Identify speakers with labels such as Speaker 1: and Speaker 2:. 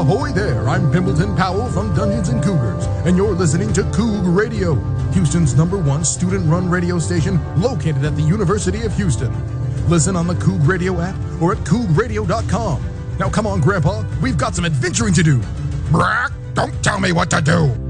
Speaker 1: Ahoy there, I'm Pimbleton Powell from Dungeons and Cougars, and you're listening to Coug Radio, Houston's #1 student-run radio station located at the University of Houston. Listen on the Coug Radio app or at cougradio.com. Now come on, Grandpa, we've got some adventuring to do.
Speaker 2: Brack, don't tell me what to do.